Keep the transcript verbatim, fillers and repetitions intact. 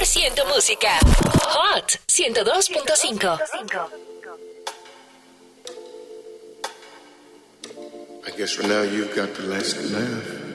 Siento Música. Hot ciento dos punto cinco. I guess for now you've got the last laugh.